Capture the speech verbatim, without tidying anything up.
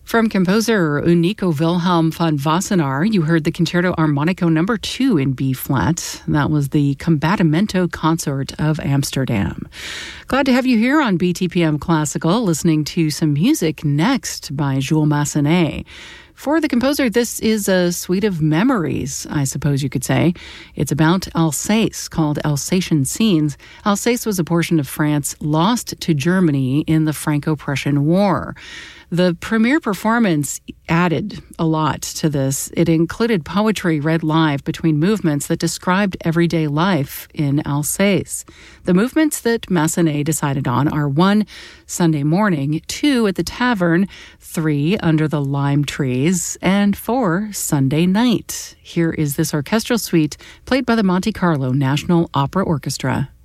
From composer Unico Wilhelm van Wassenaar, you heard the Concerto Armonico number two in B-flat. That was the Combattimento Consort of Amsterdam. Glad to have you here on B T P M Classical, listening to some music next by Jules Massenet. For the composer, this is a suite of memories, I suppose you could say. It's about Alsace, called Alsatian Scenes. Alsace was a portion of France lost to Germany in the Franco-Prussian War. The premiere performance added a lot to this. It included poetry read live between movements that described everyday life in Alsace. The movements that Massenet decided on are one, Sunday morning, two, at the tavern, three, under the lime trees, and four, Sunday night. Here is this orchestral suite played by the Monte Carlo National Opera Orchestra.